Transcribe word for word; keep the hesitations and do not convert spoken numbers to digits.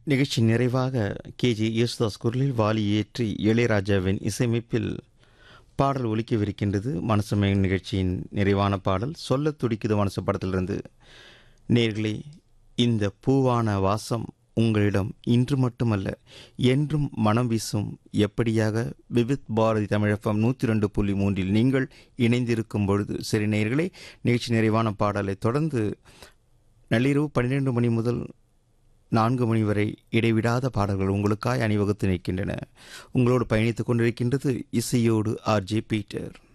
நிகழ்ச்சி நிறைவாக கேஜி யேசுதாஸ் குரலில் வாலி ஏற்றி இளையராஜாவின் இசையமைப்பில் பாடல் ஒலிக்கவிருக்கின்றது. மனசமயம் நிகழ்ச்சியின் நிறைவான பாடல் சொல்ல துடிக்குது மனசு படத்திலிருந்து. நேர்களே, இந்த பூவான வாசம் உங்களிடம் இன்று மட்டுமல்ல என்றும் மனம் வீசும். எப்படியாக விவித் பாரதி தமிழகம் நூற்றி ரெண்டு புள்ளி மூன்றில் நீங்கள் இணைந்திருக்கும் பொழுது. சரி நேர்களே, நிகழ்ச்சி நிறைவான பாடலை தொடர்ந்து நள்ளிரவு பன்னிரெண்டு மணி முதல் நான்கு மணி வரை இடைவிடாத பாடல்கள் உங்களுக்காய் அணிவகுத்து நிற்கின்றன. உங்களோடு பயணித்துக் கொண்டிருக்கின்றது இசையோடு ஆர் ஜே பீட்டர்.